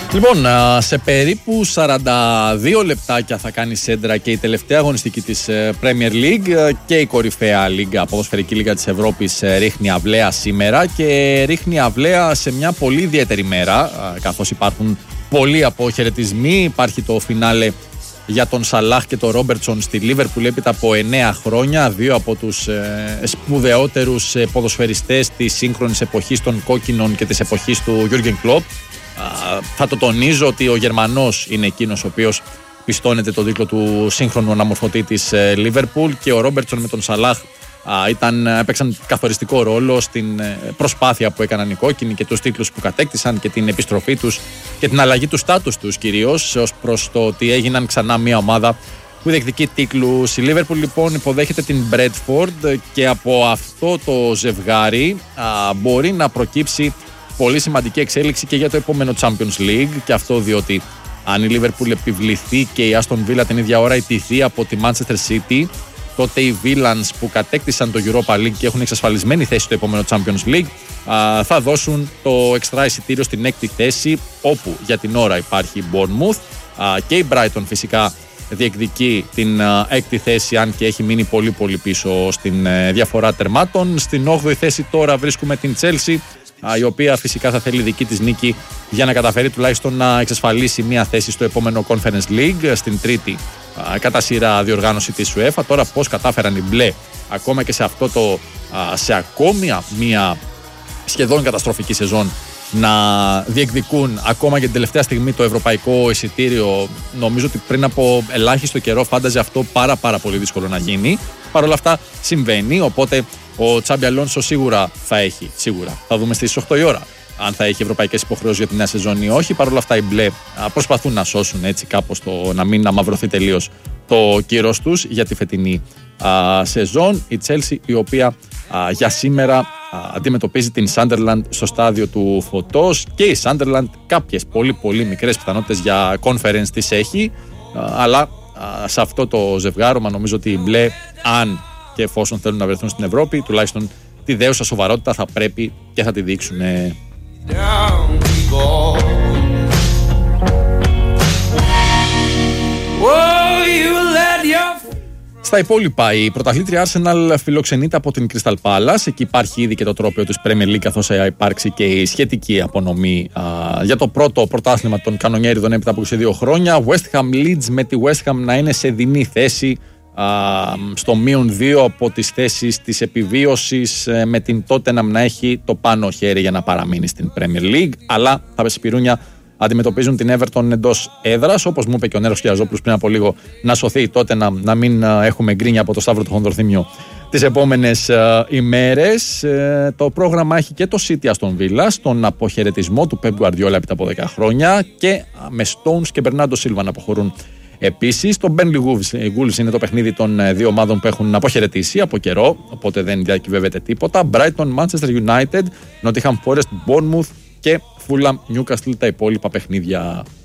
Λοιπόν, σε περίπου 42 λεπτάκια θα κάνει σέντρα και η τελευταία αγωνιστική της Premier League και η κορυφαία λίγα, ποδοσφαιρική λίγα της Ευρώπης, ρίχνει αυλαία σήμερα και ρίχνει αυλαία σε μια πολύ ιδιαίτερη μέρα, καθώς υπάρχουν πολλοί αποχαιρετισμοί. Υπάρχει το φινάλε για τον Σαλάχ και τον Ρόμπερτσον στη Λίβερπουλ έπειτα από 9 χρόνια, δύο από τους σπουδαιότερους ποδοσφαιριστές της σύγχρονης εποχής των κόκκινων και της εποχής του Γιούργεν Κλοπ. Θα το τονίζω ότι ο Γερμανός είναι εκείνος ο οποίος πιστώνεται τον τίτλο του σύγχρονου αναμορφωτή της Λίβερπουλ και ο Ρόμπερτσον με τον Σαλάχ έπαιξαν καθοριστικό ρόλο στην προσπάθεια που έκαναν οι κόκκινοι και τους τίτλους που κατέκτησαν και την επιστροφή τους και την αλλαγή του στάτους τους κυρίως ως προς το ότι έγιναν ξανά μια ομάδα που διεκδικεί τίτλους. Η Λίβερπουλ λοιπόν υποδέχεται την Μπρέντφορντ και από αυτό το ζευγάρι μπορεί να προκύψει πολύ σημαντική εξέλιξη και για το επόμενο Champions League, και αυτό διότι αν η Liverpool επιβληθεί και η Aston Villa την ίδια ώρα ιτηθεί από τη Manchester City, τότε οι Villans που κατέκτησαν το Europa League και έχουν εξασφαλισμένη θέση στο επόμενο Champions League θα δώσουν το εξτρά εισιτήριο στην έκτη θέση, όπου για την ώρα υπάρχει η Bournemouth και η Brighton φυσικά διεκδικεί την έκτη θέση, αν και έχει μείνει πολύ πολύ πίσω στην διαφορά τερμάτων. Στην 8η θέση τώρα βρίσκουμε την Chelsea, η οποία φυσικά θα θέλει δική της νίκη για να καταφέρει τουλάχιστον να εξασφαλίσει μια θέση στο επόμενο Conference League, στην τρίτη κατά σειρά διοργάνωση της UEFA. Τώρα πώς κατάφεραν οι μπλε ακόμα και σε αυτό το σε ακόμη μια σχεδόν καταστροφική σεζόν να διεκδικούν ακόμα και την τελευταία στιγμή το ευρωπαϊκό εισιτήριο, νομίζω ότι πριν από ελάχιστο καιρό φάνταζε αυτό πάρα πολύ δύσκολο να γίνει. Παρ' όλα αυτά συμβαίνει, οπότε ο Τσάμπι Αλόνσο σίγουρα θα δούμε στις 8 η ώρα αν θα έχει ευρωπαϊκές υποχρεώσεις για την νέα σεζόν ή όχι. Παρ' όλα αυτά οι μπλε προσπαθούν να σώσουν έτσι κάπως το να μην αμαυρωθεί τελείως το κύρος τους για τη φετινή σεζόν. Η Chelsea, η οποία για σήμερα αντιμετωπίζει την Sunderland στο στάδιο του φωτός, και η Sunderland κάποιες πολύ μικρές πιθανότητες για conference τις έχει, αλλά σε αυτό το ζευγάρωμα νομίζω ότι οι μπλε, αν και εφόσον θέλουν να βρεθούν στην Ευρώπη, τουλάχιστον τη δέουσα σοβαρότητα θα πρέπει και θα τη δείξουν. Στα υπόλοιπα, η πρωταθλήτρια Arsenal φιλοξενείται από την Crystal Palace. Εκεί υπάρχει ήδη και το τρόπαιο της Premier League, καθώς θα υπάρξει και η σχετική απονομή για το πρώτο πρωτάθλημα των κανονιέριδων έπειτα από 22 χρόνια. West Ham Leeds, με τη West Ham να είναι σε δεινή θέση στο -2 από τις θέσεις της επιβίωσης, με την Tottenham να έχει το πάνω χέρι για να παραμείνει στην Premier League, αλλά τα Πεσπυρούνια αντιμετωπίζουν την Everton εντός έδρας. Όπως μου είπε και ο Νέρος Κιαζόπουλος πριν από λίγο, να σωθεί η Tottenham, να μην έχουμε γκρίνια από το Σταύρο του Χονδροθύμιο τις επόμενες ημέρες. Το πρόγραμμα έχει και το City Aston Villa στον αποχαιρετισμό του Pep Guardiola έπειτα από 10 χρόνια, και με Stones και Bernardo Silva να αποχωρούν. Επίσης, το Burnley Wolves είναι το παιχνίδι των δύο ομάδων που έχουν αποχαιρετήσει από καιρό, οπότε δεν διακυβεύεται τίποτα. Brighton, Manchester United, Nottingham Forest, Bournemouth και Fulham Newcastle τα υπόλοιπα παιχνίδια.